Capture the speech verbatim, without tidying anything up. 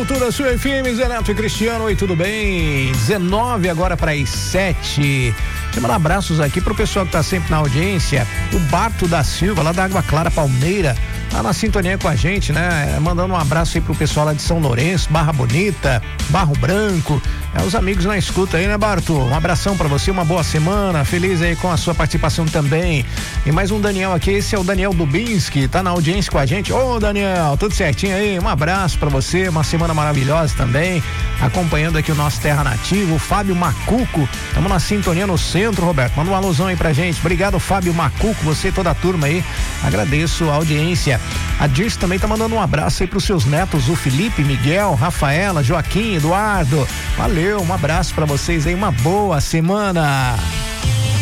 altura, sua F M, Zé Neto e Cristiano. Oi, tudo bem? dezenove agora para as sete. Mandar abraços aqui pro pessoal que tá sempre na audiência. O Barto da Silva, lá da Água Clara Palmeira, tá na sintonia com a gente, né? Mandando um abraço aí pro pessoal lá de São Lourenço, Barra Bonita, Barro Branco. É, os amigos na escuta aí, né, Barto? Um abração pra você, uma boa semana, feliz aí com a sua participação também. E mais um Daniel aqui, esse é o Daniel Dubinski, tá na audiência com a gente. Ô, Daniel, tudo certinho aí? Um abraço pra você, uma semana maravilhosa também, acompanhando aqui o nosso Terra Nativa, o Fábio Macuco, estamos na sintonia no centro, Roberto, manda um alusão aí pra gente. Obrigado, Fábio Macuco, você e toda a turma aí, agradeço a audiência. A Dirce também tá mandando um abraço aí pros seus netos, o Felipe, Miguel, Rafaela, Joaquim, Eduardo. Valeu, um abraço pra vocês aí, uma boa semana.